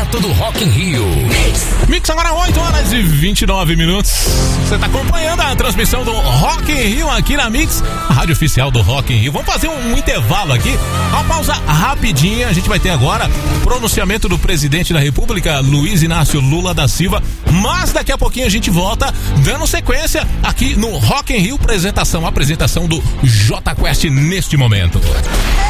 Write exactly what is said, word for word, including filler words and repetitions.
direto do Rock in Rio. Mix agora oito horas e vinte e nove minutos. Você tá acompanhando a transmissão do Rock in Rio aqui na Mix, a rádio oficial do Rock in Rio. Vamos fazer um intervalo aqui, uma pausa rapidinha. A gente vai ter agora o pronunciamento do presidente da República, Luiz Inácio Lula da Silva. Mas daqui a pouquinho a gente volta dando sequência aqui no Rock in Rio, apresentação, apresentação do Jota Quest neste momento.